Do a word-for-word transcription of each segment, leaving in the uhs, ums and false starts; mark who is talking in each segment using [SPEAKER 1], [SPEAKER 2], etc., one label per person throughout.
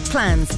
[SPEAKER 1] Plans.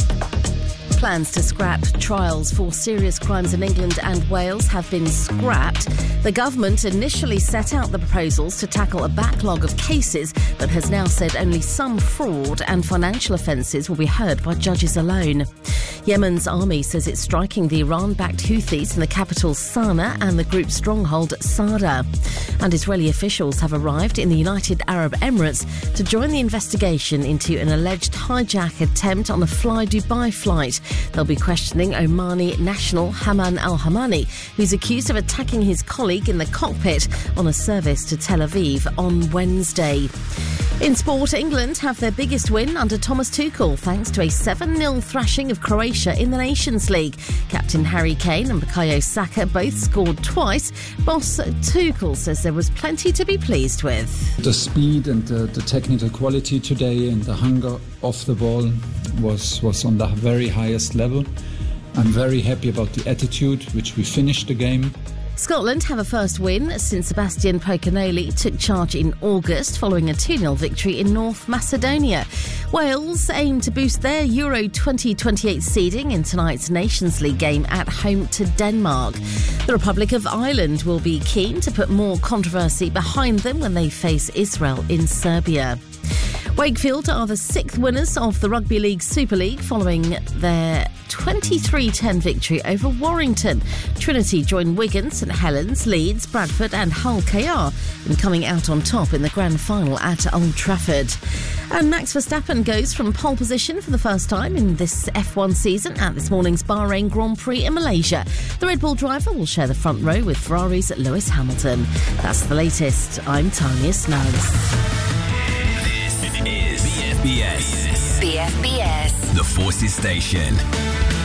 [SPEAKER 1] Plans to scrap trials for serious crimes in England and Wales have been scrapped. The government initially set out the proposals to tackle a backlog of cases, but has now said only some fraud and financial offences will be heard by judges alone. Yemen's army says it's striking the Iran-backed Houthis in the capital Sana'a and the group's stronghold Sada. And Israeli officials have arrived in the United Arab Emirates to join the investigation into an alleged hijack attempt on a Fly Dubai flight. They'll be questioning Omani national Haman al-Hamani, who's accused of attacking his colleague in the cockpit on a service to Tel Aviv on Wednesday. In sport, England have their biggest win under Thomas Tuchel thanks to a seven nil thrashing of Croatia in the Nations League. Captain Harry Kane and Bukayo Saka both scored twice. Boss Tuchel says there was plenty to be pleased with.
[SPEAKER 2] The speed and the, the technical quality today and the hunger off the ball was, was on the very highest level. I'm very happy about the attitude, which we finished the game.
[SPEAKER 1] Scotland have a first win since Sebastian Pocanoli took charge in August following a two nil victory in North Macedonia. Wales aim to boost their Euro twenty twenty-eight seeding in tonight's Nations League game at home to Denmark. The Republic of Ireland will be keen to put more controversy behind them when they face Israel in Serbia. Wakefield are the sixth winners of the Rugby League Super League following their twenty-three ten victory over Warrington. Trinity join Wigan, St Helens, Leeds, Bradford and Hull K R in coming out on top in the grand final at Old Trafford. And Max Verstappen goes from pole position for the first time in this F one season at this morning's Bahrain Grand Prix in Malaysia. The Red Bull driver will share the front row with Ferrari's Lewis Hamilton. That's the latest. I'm Tanya Snowes.
[SPEAKER 3] B F B S.
[SPEAKER 4] B F B S.
[SPEAKER 3] The Forces Station.